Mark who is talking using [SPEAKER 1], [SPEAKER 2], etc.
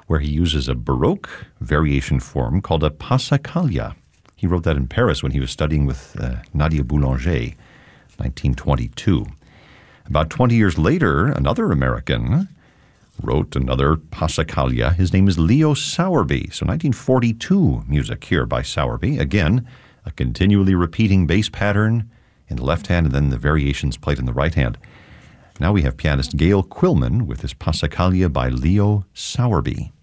[SPEAKER 1] where he uses a Baroque variation form called a passacaglia. He wrote that in Paris when he was studying with Nadia Boulanger, 1922. About 20 years later, another American wrote another passacaglia. His name is Leo Sowerby. So 1942 music here by Sowerby. Again, a continually repeating bass pattern in the left hand and then the variations played in the right hand. Now we have pianist Gail Quillman with his passacaglia by Leo Sowerby.